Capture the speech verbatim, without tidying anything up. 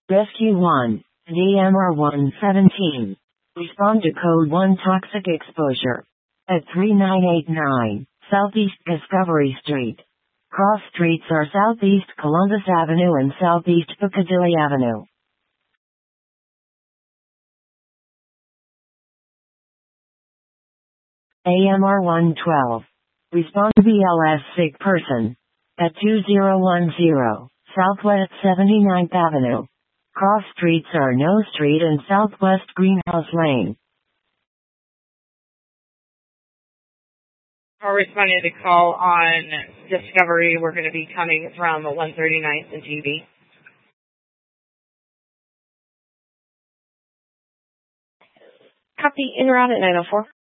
Rescue one, D M R one seventeen. Respond to Code one Toxic Exposure. At three nine eight nine, Southeast Discovery Street. Cross streets are Southeast Columbus Avenue and Southeast Piccadilly Avenue. A M R one twelve. Respond to B L S sick person. At two zero one zero, Southwest seventy-ninth Avenue. Cross streets are No Street and Southwest Greenhouse Lane. We're responding to call on Discovery. We're going to be coming from one thirty-ninth and G B. Copy, in route at nine oh four.